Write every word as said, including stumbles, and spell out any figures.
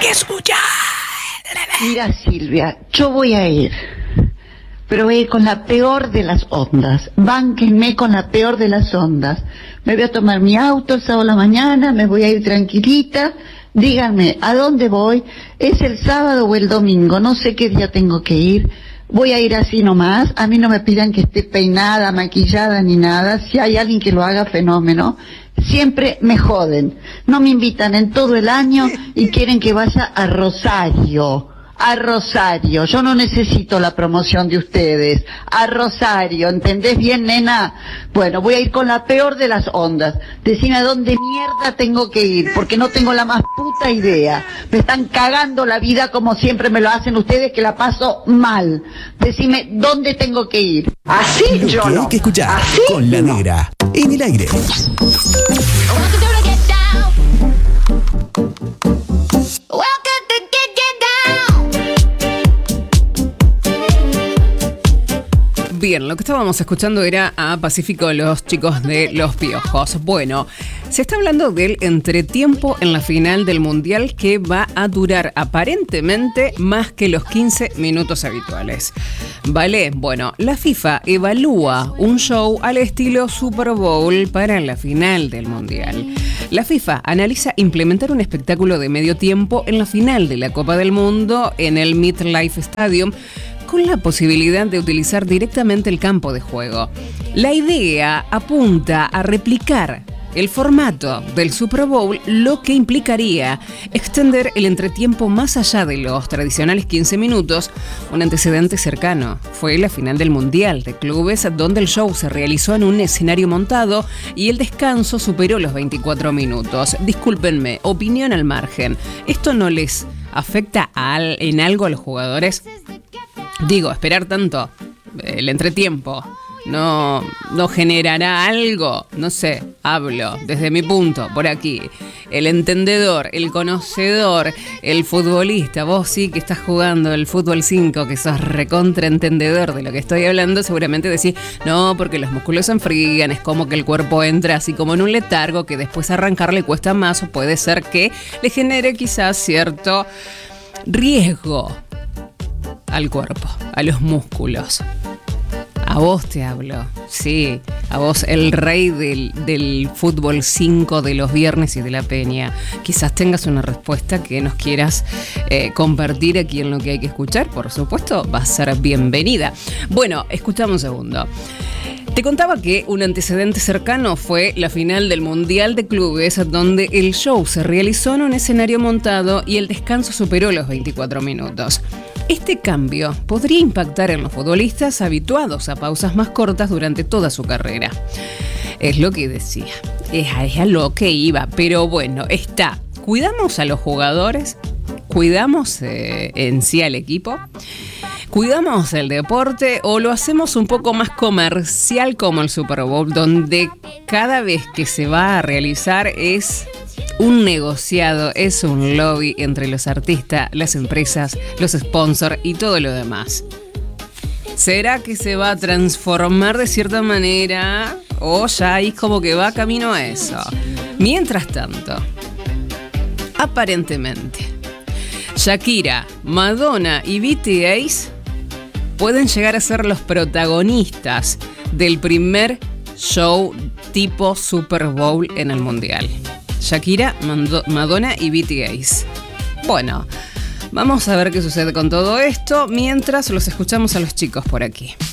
escuchar. Mira, Silvia, yo voy a ir, pero voy a ir con la peor de las ondas. Bánquenme con la peor de las ondas. Me voy a tomar mi auto el sábado a la mañana, me voy a ir tranquilita. Díganme, ¿a dónde voy? ¿Es el sábado o el domingo? No sé qué día tengo que ir. Voy a ir así nomás. A mí no me pidan que esté peinada, maquillada ni nada. Si hay alguien que lo haga, fenómeno. Siempre me joden. No me invitan en todo el año y quieren que vaya a Rosario. A Rosario. Yo no necesito la promoción de ustedes. A Rosario. ¿Entendés bien, nena? Bueno, voy a ir con la peor de las ondas. Decime a dónde mierda tengo que ir, porque no tengo la más puta idea. Me están cagando la vida como siempre me lo hacen ustedes, que la paso mal. Decime dónde tengo que ir. Así Lo yo que no. hay que escuchar Así con la no. negra en el aire. Bien, lo que estábamos escuchando era a Pacífico, los chicos de Los Piojos. Bueno, se está hablando del entretiempo en la final del Mundial, que va a durar aparentemente más que los quince minutos habituales. ¿Vale? Bueno, la FIFA evalúa un show al estilo Super Bowl para la final del Mundial. La FIFA analiza implementar un espectáculo de medio tiempo en la final de la Copa del Mundo en el MetLife Stadium, con la posibilidad de utilizar directamente el campo de juego. La idea apunta a replicar el formato del Super Bowl, lo que implicaría extender el entretiempo más allá de los tradicionales quince minutos. Un antecedente cercano fue la final del Mundial de Clubes, donde el show se realizó en un escenario montado y el descanso superó los veinticuatro minutos. Discúlpenme, opinión al margen. ¿Esto no les afecta al, en algo a los jugadores? Digo, esperar tanto, el entretiempo, no, no generará algo, no sé, hablo desde mi punto, por aquí. El entendedor, el conocedor, el futbolista, vos sí que estás jugando el fútbol cinco, que sos recontraentendedor de lo que estoy hablando, seguramente decís, no, porque los músculos se enfrían, es como que el cuerpo entra así como en un letargo, que después arrancar le cuesta más, o puede ser que le genere quizás cierto riesgo al cuerpo, a los músculos. A vos te hablo, sí, a vos, el rey del, del fútbol cinco de los viernes y de la Peña. Quizás tengas una respuesta que nos quieras eh, compartir aquí en Lo que hay que escuchar. Por supuesto, va a ser bienvenida. Bueno, escuchamos un segundo. Te contaba que un antecedente cercano fue la final del Mundial de Clubes, donde el show se realizó en un escenario montado y el descanso superó los veinticuatro minutos. Este cambio podría impactar en los futbolistas habituados a pausas más cortas durante toda su carrera. Es lo que decía, es a, es a lo que iba, pero bueno, está. ¿Cuidamos a los jugadores? ¿Cuidamos eh, en sí al equipo? ¿Cuidamos el deporte o lo hacemos un poco más comercial como el Super Bowl, donde cada vez que se va a realizar es un negociado, es un lobby entre los artistas, las empresas, los sponsors y todo lo demás? ¿Será que se va a transformar de cierta manera o ya es como que va camino a eso? Mientras tanto, aparentemente, Shakira, Madonna y B T S pueden llegar a ser los protagonistas del primer show tipo Super Bowl en el Mundial. Shakira, Mando- Madonna y B T S. Bueno, vamos a ver qué sucede con todo esto mientras los escuchamos a los chicos por aquí.